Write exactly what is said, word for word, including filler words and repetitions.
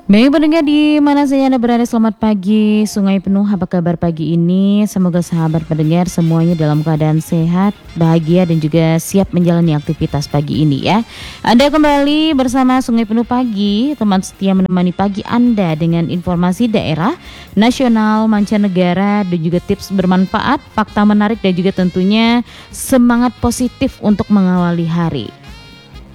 Baik pendengar di mana saja Anda berada, selamat pagi Sungai Penuh. Apa kabar pagi ini? Semoga sahabat pendengar semuanya dalam keadaan sehat, bahagia dan juga siap menjalani aktivitas pagi ini ya. Anda kembali bersama Sungai Penuh Pagi, teman setia menemani pagi Anda dengan informasi daerah, nasional, mancanegara dan juga tips bermanfaat, fakta menarik dan juga tentunya semangat positif untuk mengawali hari.